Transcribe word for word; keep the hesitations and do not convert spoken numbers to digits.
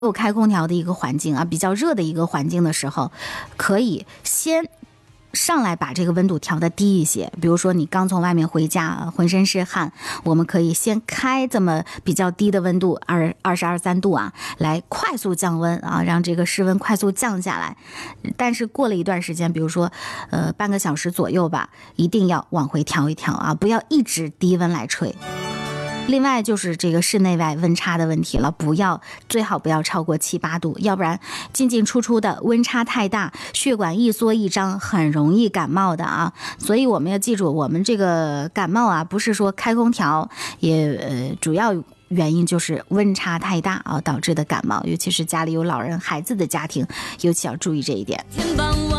有开空调的一个环境啊，比较热的一个环境的时候，可以先上来把这个温度调得低一些。比如说你刚从外面回家，浑身是汗，我们可以先开这么比较低的温度，二二十二三度啊，来快速降温啊，让这个室温快速降下来。但是过了一段时间，比如说呃半个小时左右吧，一定要往回调一调啊，不要一直低温来吹。另外就是这个室内外温差的问题了，不要最好不要超过七八度，要不然进进出出的温差太大，血管一缩一张，很容易感冒的啊。所以我们要记住，我们这个感冒啊，不是说开空调，也呃主要原因就是温差太大啊导致的感冒，尤其是家里有老人孩子的家庭，尤其要注意这一点。